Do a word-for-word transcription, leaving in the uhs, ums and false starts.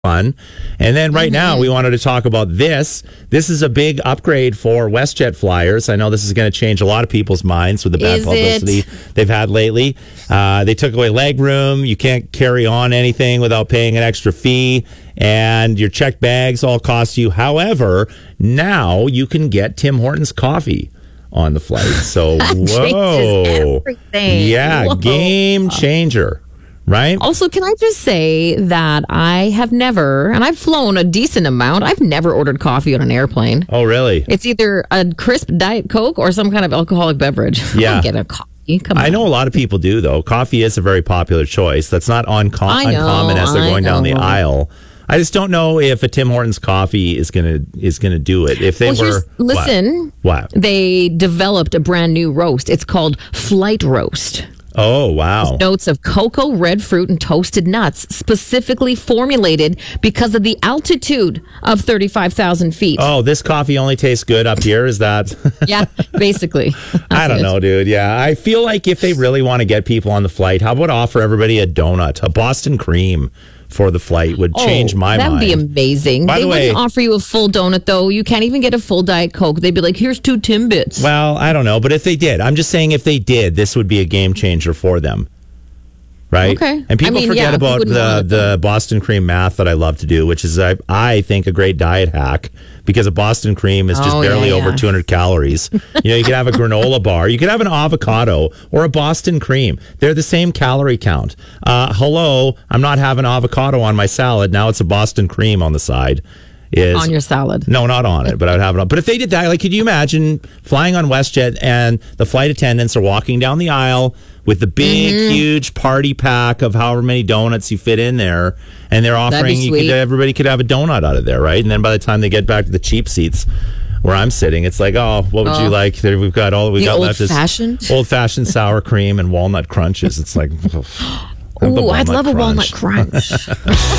fun. And then right mm-hmm. now we wanted to talk about this. This is a big upgrade for WestJet flyers. I know this is going to change a lot of people's minds with the bad is publicity it? they've had lately. Uh, they took away leg room. You can't carry on anything without paying an extra fee. And your checked bags all cost you. However, now you can get Tim Hortons coffee on the flight. So, whoa. Yeah, whoa. Game changer. Right. Also, can I just say that I have never, and I've flown a decent amount, I've never ordered coffee on an airplane. Oh, really? It's either a crisp Diet Coke or some kind of alcoholic beverage. Yeah. I don't get a coffee. Come on. I know a lot of people do, though. Coffee is a very popular choice. That's not uncom- I know, uncommon as they're going I down the know. aisle. I just don't know if a Tim Hortons coffee is gonna is gonna do it. If they well, were, here's- listen, what? what? They developed a brand new roast. It's called Flight Roast. Oh, wow. Notes of cocoa, red fruit, and toasted nuts, specifically formulated because of the altitude of thirty-five thousand feet. Oh, this coffee only tastes good up here? Is that? Yeah, basically. I don't it. know, dude. Yeah, I feel like if they really want to get people on the flight, how about offer everybody a donut, a Boston cream for the flight would change oh, my that'd mind. That'd be amazing. By they the way, wouldn't offer you a full donut, though. You can't even get a full Diet Coke. They'd be like, here's two Timbits. Well, I don't know. But if they did, I'm just saying if they did, this would be a game changer for them. Right? Okay. And people I mean, forget yeah, about the, it, the Boston cream math that I love to do, which is, I, I think, a great diet hack because a Boston cream is just oh, barely yeah, over yeah. two hundred calories. You know, you could have a granola bar. You could have an avocado or a Boston cream. They're the same calorie count. Uh, hello, I'm not having avocado on my salad. Now it's a Boston cream on the side. Is, on your salad. No, not on it, but I would have it on. But if they did that, like, could you imagine flying on WestJet and the flight attendants are walking down the aisle with the big, mm-hmm. huge party pack of however many donuts you fit in there, and they're offering you could, everybody could have a donut out of there, right? And then by the time they get back to the cheap seats where I'm sitting, it's like, oh, what would oh. you like? There, we've got all we've the got old left is fashioned old fashioned sour cream and walnut crunches. It's like, oh, I'd love crunch. a walnut crunch.